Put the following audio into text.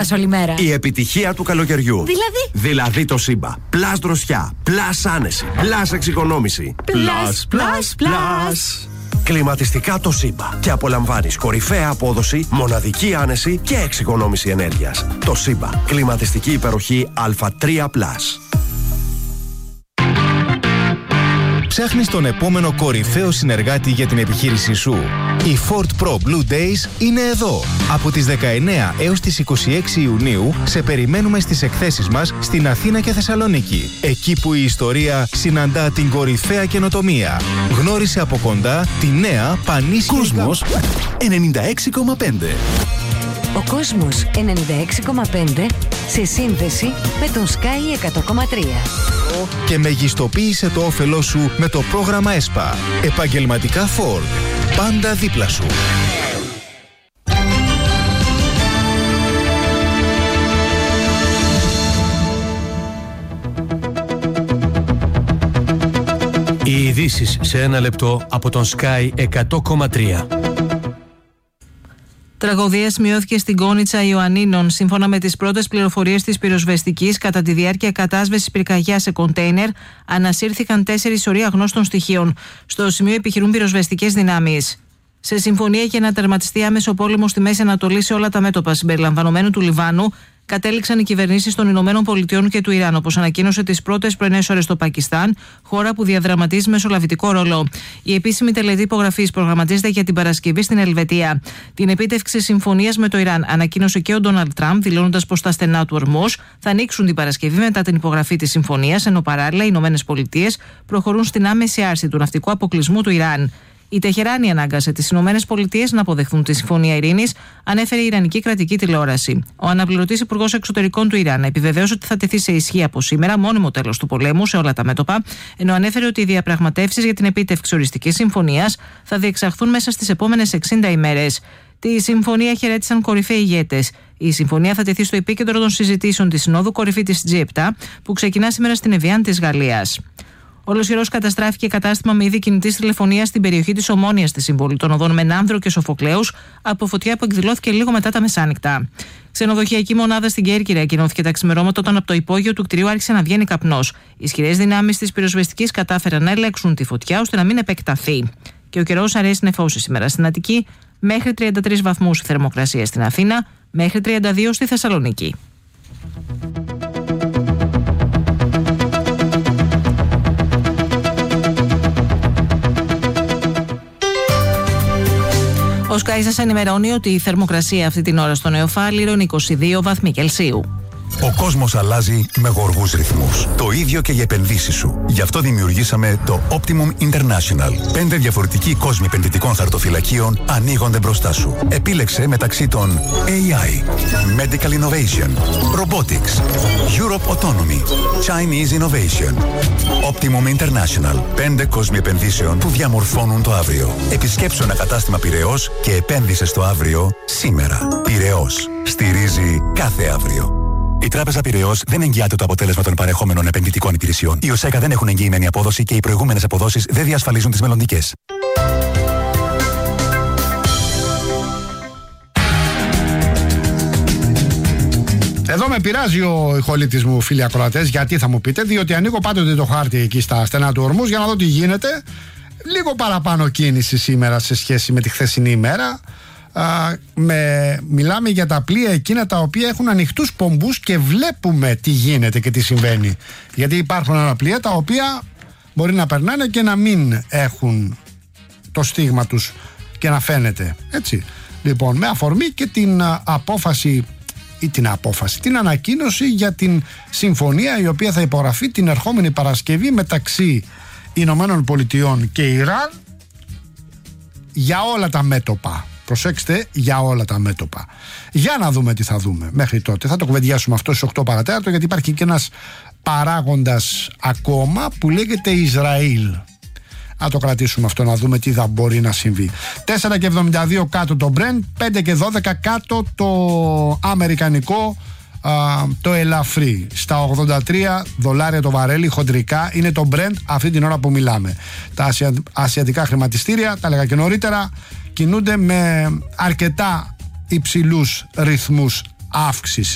πας όλη μέρα. Η επιτυχία του καλοκαιριού. Δηλαδή το Σύμπα. Πλάς δροσιά, πλάς άνεση, πλάς εξοικονόμηση. Πλάς. Κλιματιστικά το Σύμπα. Και απολαμβάνεις κορυφαία απόδοση, μοναδική άνεση και εξοικονόμηση ενέργειας. Το Σύμπα. Κλιματιστική υπεροχή Α3+. Ψάχνεις τον επόμενο κορυφαίο συνεργάτη για την επιχείρησή σου. Οι Ford Pro Blue Days είναι εδώ. Από τις 19 έως τις 26 Ιουνίου σε περιμένουμε στις εκθέσεις μας στην Αθήνα και Θεσσαλονίκη. Εκεί που η ιστορία συναντά την κορυφαία καινοτομία. Γνώρισε από κοντά τη νέα πανίσχυρη Κόσμος 96,5. Ο Κόσμος 96,5 σε σύνδεση με τον Sky 100,3. Και μεγιστοποίησε το όφελό σου με το πρόγραμμα ΕΣΠΑ. Επαγγελματικά Ford. Πάντα δίπλα σου. Οι ειδήσεις σε ένα λεπτό από τον Sky 100,3. Τραγωδία σημειώθηκε στην Κόνιτσα Ιωαννίνων. Σύμφωνα με τις πρώτες πληροφορίες της πυροσβεστικής, κατά τη διάρκεια κατάσβεσης πυρκαγιάς σε κοντέινερ, ανασύρθηκαν 4 σωροί αγνώστων στοιχείων. Στο σημείο επιχειρούν πυροσβεστικές δυνάμεις. Σε συμφωνία για να τερματιστεί άμεσο πόλεμο στη Μέση Ανατολή σε όλα τα μέτωπα συμπεριλαμβανομένου του Λιβάνου, κατέληξαν οι κυβερνήσεις των Ηνωμένων Πολιτειών και του Ιράν, όπως ανακοίνωσε τις πρώτες πρωινές ώρες το Πακιστάν, χώρα που διαδραματίζει μεσολαβητικό ρόλο. Η επίσημη τελετή υπογραφής προγραμματίζεται για την Παρασκευή στην Ελβετία. Την επίτευξη συμφωνίας με το Ιράν ανακοίνωσε και ο Ντόναλντ Τραμπ, δηλώνοντας πως τα στενά του Ορμός θα ανοίξουν την Παρασκευή μετά την υπογραφή της συμφωνίας, ενώ παράλληλα οι Ηνωμένες Πολιτείες προχωρούν στην άμεση άρση του ναυτικού αποκλεισμού του Ιράν. Η Τεχεράνη ανάγκασε τις Ηνωμένες Πολιτείες να αποδεχθούν τη Συμφωνία Ειρήνης, ανέφερε η Ιρανική κρατική τηλεόραση. Ο αναπληρωτής υπουργός εξωτερικών του Ιράν επιβεβαίωσε ότι θα τεθεί σε ισχύ από σήμερα μόνιμο τέλος του πολέμου σε όλα τα μέτωπα, ενώ ανέφερε ότι οι διαπραγματεύσεις για την επίτευξη οριστικής συμφωνίας θα διεξαχθούν μέσα στις επόμενες 60 ημέρες. Τη συμφωνία χαιρέτησαν κορυφαίοι ηγέτες. Η συμφωνία θα τεθεί στο επίκεντρο των συζητήσεων της Συνόδου Κορυφή της G7, που ξεκινά σήμερα στην Εβιάν της Γαλλίας. Ολοσχερός καταστράφηκε κατάστημα με είδη κινητής τηλεφωνίας στην περιοχή της Ομόνοιας στη Σύμβολη των Οδών Μενάνδρο και Σοφοκλέους από φωτιά που εκδηλώθηκε λίγο μετά τα μεσάνυχτα. Ξενοδοχειακή μονάδα στην Κέρκυρα εκκοινώθηκε τα ξημερώματα όταν από το υπόγειο του κτηρίου άρχισε να βγαίνει καπνός. Ισχυρές δυνάμεις της πυροσβεστικής κατάφεραν να ελέγξουν τη φωτιά ώστε να μην επεκταθεί. Και ο καιρός αρέσει νεφώσει σήμερα στην Αττική, μέχρι 33 βαθμούς θερμοκρασία στην Αθήνα, μέχρι 32 στη Θεσσαλονίκη. Ο Sky σας ενημερώνει ότι η θερμοκρασία αυτή την ώρα στο Νεοφάλιρο είναι 22 βαθμοί Κελσίου. Ο κόσμος αλλάζει με γοργούς ρυθμούς. Το ίδιο και οι επενδύσεις σου. Γι' αυτό δημιουργήσαμε το Optimum International. 5 διαφορετικοί κόσμοι επενδυτικών χαρτοφυλακίων ανοίγονται μπροστά σου. Επίλεξε μεταξύ των AI, Medical Innovation, Robotics, Europe Autonomy, Chinese Innovation. Optimum International. 5 κόσμοι επενδύσεων που διαμορφώνουν το αύριο. Επισκέψου ένα κατάστημα Πειραιώς και επένδυσε στο αύριο σήμερα. Πειραιώς. Στηρίζει κάθε αύριο. Η Τράπεζα Πειραιώς δεν εγγυάται το αποτέλεσμα των παρεχόμενων επενδυτικών υπηρεσιών. Οι ΟΣΕΚΑ δεν έχουν εγγυημένη απόδοση και οι προηγούμενες αποδόσεις δεν διασφαλίζουν τις μελλοντικές. Εδώ με πειράζει ο ηχολήπτης μου, φίλοι ακροατές, γιατί θα μου πείτε, διότι ανοίγω πάντοτε το χάρτη εκεί στα στενά του Ορμούς για να δω τι γίνεται. Λίγο παραπάνω κίνηση σήμερα σε σχέση με τη χθεσινή ημέρα. Μιλάμε για τα πλοία εκείνα τα οποία έχουν ανοιχτούς πομπούς και βλέπουμε τι γίνεται και τι συμβαίνει. Γιατί υπάρχουν άλλα πλοία τα οποία μπορεί να περνάνε και να μην έχουν το στίγμα τους και να φαίνεται. Έτσι. Λοιπόν, με αφορμή και την την ανακοίνωση για την συμφωνία η οποία θα υπογραφεί την ερχόμενη Παρασκευή μεταξύ Ηνωμένων Πολιτειών και Ιράν για όλα τα μέτωπα. Προσέξτε, για όλα τα μέτωπα. Για να δούμε τι θα δούμε μέχρι τότε. Θα το κουβεντιάσουμε αυτό στις 8 παρατέταρτο, γιατί υπάρχει και ένας παράγοντας ακόμα που λέγεται Ισραήλ. Να το κρατήσουμε αυτό, να δούμε τι θα μπορεί να συμβεί. 4,72 κάτω το Brent, 5,12 κάτω το αμερικανικό, το ελαφρύ. Στα $83 το βαρέλι χοντρικά είναι το Brent αυτή την ώρα που μιλάμε. Τα ασιατικά χρηματιστήρια, τα έλεγα και νωρίτερα, κινούνται με αρκετά υψηλούς ρυθμούς αύξησης.